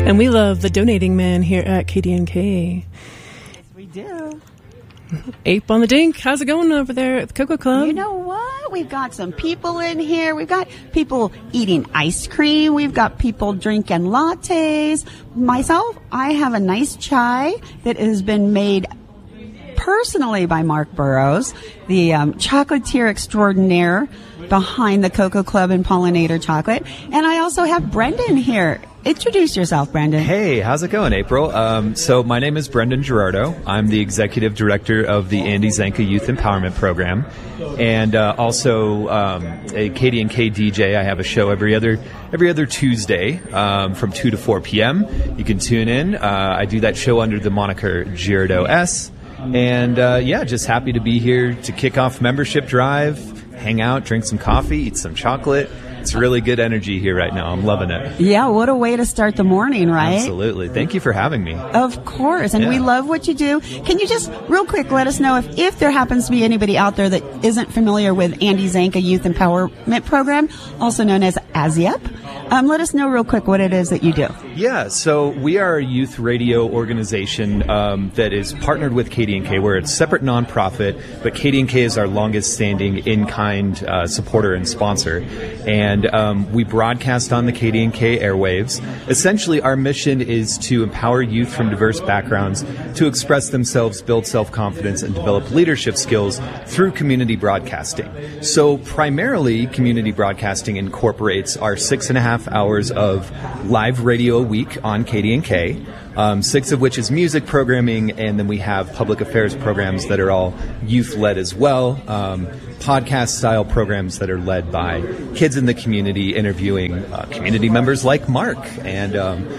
And we love the donating man here at KDNK. We do. Ape on the Dink. How's it going over there at the Cocoa Club? You know what? We've got some people in here. We've got people eating ice cream. We've got people drinking lattes. Myself, I have a nice chai that has been made personally by Mark Burrows, the chocolatier extraordinaire behind the Cocoa Club and Pollinator Chocolate. And I also have Brendan here. Introduce yourself, Brendan. Hey, how's it going, April? So my name is Brendan Gerardo. I'm the executive director of the Andy Zanka Youth Empowerment Program, and also a KDNK DJ. I have a show every other Tuesday from 2 to 4 p.m. You can tune in. I do that show under the moniker Gerardo S. And just happy to be here to kick off membership drive, hang out, drink some coffee, eat some chocolate. It's really good energy here right now. I'm loving it. Yeah, what a way to start the morning, right? Absolutely. Thank you for having me. Of course. And we love what you do. Can you just real quick let us know if there happens to be anybody out there that isn't familiar with Andy Zanka Youth Empowerment Program, also known as ASYEP? Let us know real quick what it is that you do. Yeah, so we are a youth radio organization that is partnered with KDNK. We're a separate nonprofit, but KDNK is our longest standing in-kind supporter and sponsor. And we broadcast on the KDNK airwaves. Essentially, our mission is to empower youth from diverse backgrounds to express themselves, build self-confidence, and develop leadership skills through community broadcasting. So primarily, community broadcasting incorporates our 6.5 hours of live radio a week on KDNK, 6 of which is music programming, and then we have public affairs programs that are all youth-led as well, podcast-style programs that are led by kids in the community interviewing community members like Mark. And,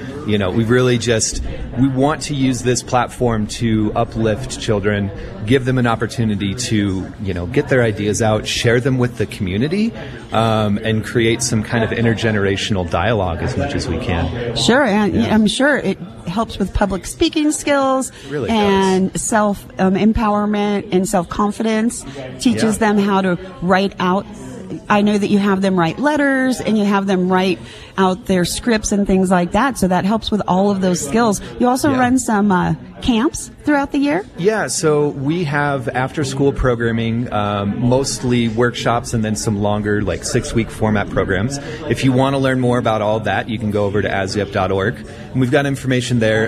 we want to use this platform to uplift children, give them an opportunity to, get their ideas out, share them with the community, and create some kind of intergenerational dialogue as much as we can. Sure, and I'm sure it helps with public speaking skills really and self-empowerment and self-confidence, teaches them how to write out. I know that you have them write letters and you have them write out their scripts and things like that, so that helps with all of those skills. You also run some camps throughout the year? Yeah, so we have after-school programming, mostly workshops, and then some longer, 6-week format programs. If you want to learn more about all of that, you can go over to asyep.org, and we've got information there.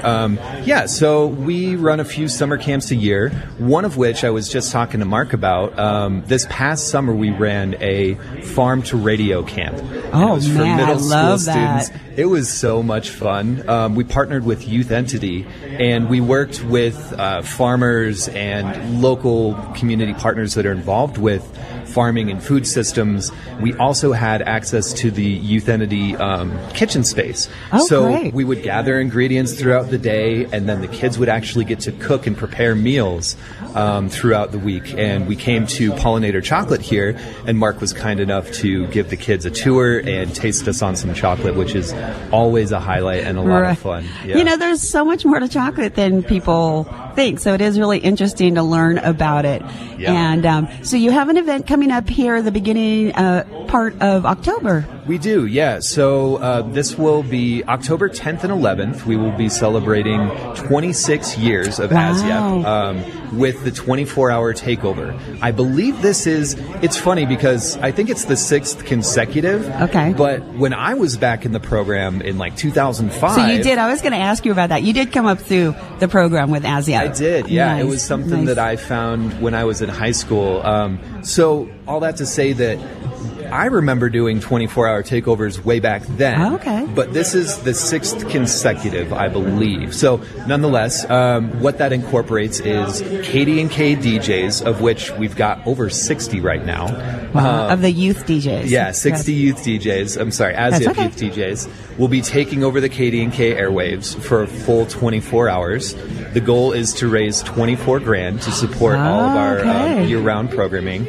So we run a few summer camps a year, one of which I was just talking to Mark about. This past summer, we ran a farm-to-radio camp. Oh, it was for man, middle I school love students. that. It was so much fun. We partnered with Youth Entity, and we worked with farmers and local community partners that are involved with farming and food systems. We also had access to the Youth Entity kitchen space. Great. We would gather ingredients throughout the day, and then the kids would actually get to cook and prepare meals throughout the week. And we came to Pollinator Chocolate here, and Mark was kind enough to give the kids a tour and taste us on some chocolate, which is always a highlight and a lot of fun. Yeah. There's so much more to chocolate than people think, so it is really interesting to learn about it. Yeah. And so you have an event coming up here the beginning part of October. We do, yeah. So this will be October 10th and 11th. We will be celebrating 26 years of ASYEP with the 24-hour takeover. I believe it's funny because I think it's the 6th consecutive. Okay. But when I was back in the program in 2005. So you did. I was going to ask you about that. You did come up through the program with ASYEP. I did, yeah. Nice. It was something that I found when I was in high school. So all that to say that I remember doing 24-hour takeovers way back then. Okay. But this is the 6th consecutive, I believe. So nonetheless, what that incorporates is KDNK DJs, of which we've got over 60 right now. Wow. Of the youth DJs. Yeah, 60 youth DJs. I'm sorry, ASYEP youth DJs will be taking over the KDNK airwaves for a full 24 hours. The goal is to raise $24,000 to support all of our year-round programming.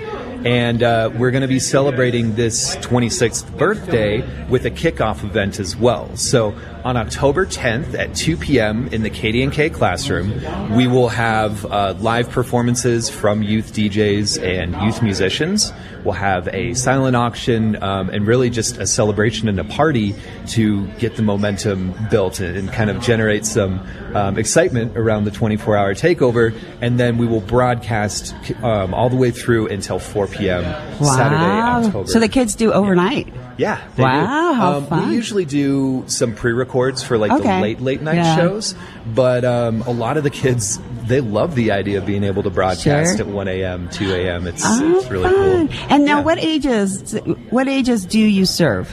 And we're going to be celebrating this 26th birthday with a kickoff event as well. So on October 10th at 2 p.m. in the KDNK classroom, we will have live performances from youth DJs and youth musicians. We'll have a silent auction and really just a celebration and a party to get the momentum built and kind of generate some excitement around the 24-hour takeover. And then we will broadcast all the way through until 4 p.m. Saturday, October. So the kids do overnight. Yeah. They Wow, do. how fun. We usually do some pre-records for the late night shows, but a lot of the kids, they love the idea of being able to broadcast at 1 a.m., 2 a.m. It's really fun. cool. And now what ages do you serve?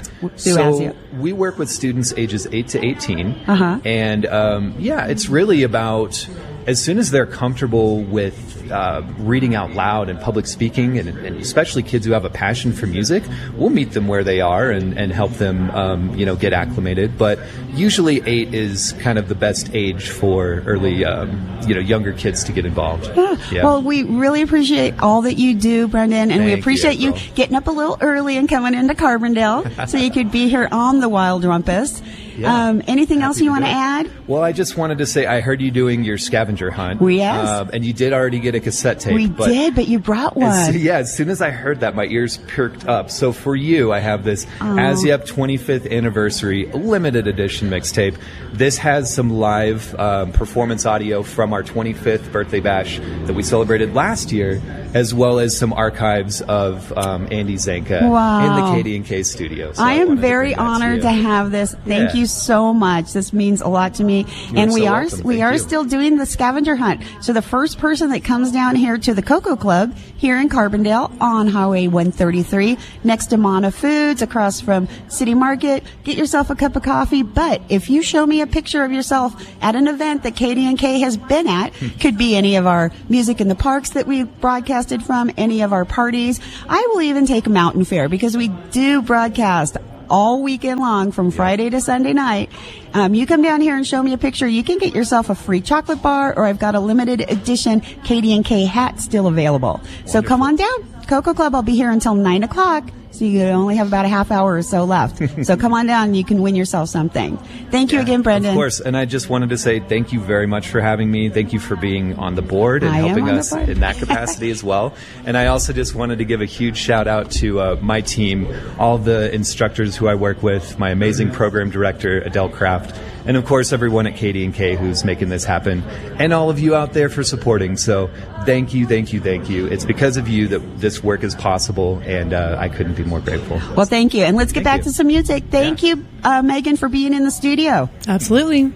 So we work with students ages 8 to 18. And it's really about as soon as they're comfortable with reading out loud and public speaking, and especially kids who have a passion for music, we'll meet them where they are and help them, get acclimated. But usually 8 is kind of the best age for early, younger kids to get involved. Yeah. Well, we really appreciate all that you do, Brendan, and we appreciate you getting up a little early and coming into Carbondale so you could be here on the Wild Rumpus. Yeah. Anything else you want to add? Well, I just wanted to say I heard you doing your scavenger hunt. Yes. And you did already get a cassette tape. We did, but you brought one. As soon as I heard that, my ears perked up. So for you, I have this ASYEP 25th Anniversary Limited Edition mixtape. This has some live performance audio from our 25th birthday bash that we celebrated last year, as well as some archives of Andy Zanka in the KDNK studio. So I am very honored to have this. Thank you so much. This means a lot to me. And we are still doing the scavenger hunt. So the first person that comes down here to the Cocoa Club here in Carbondale on Highway 133 next to Mana Foods across from City Market, get yourself a cup of coffee. But if you show me a picture of yourself at an event that KDNK has been at, could be any of our Music in the Parks that we broadcasted from, any of our parties, I will even take a mountain fair because we do broadcast all weekend long from Friday to Sunday night. You come down here and show me a picture, you can get yourself a free chocolate bar, or I've got a limited edition KDNK hat still available. Wonderful. So come on down. Cocoa Club, I'll be here until 9 o'clock. So you only have about a half hour or so left. So come on down and you can win yourself something. Thank you again, Brendan. Of course. And I just wanted to say thank you very much for having me. Thank you for being on the board and helping us in that capacity as well. And I also just wanted to give a huge shout out to my team, all the instructors who I work with, my amazing program director, Adele Kraft, and of course everyone at KDNK who's making this happen, and all of you out there for supporting. So thank you, thank you, thank you. It's because of you that this work is possible, and I couldn't be more grateful. Well, thank you. And let's get back to some music. Thank you, Megan, for being in the studio. Absolutely.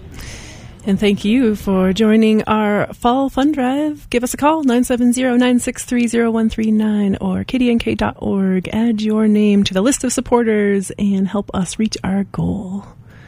And thank you for joining our Fall Fund Drive. Give us a call, 970-963-0139 or kdnk.org. Add your name to the list of supporters and help us reach our goal.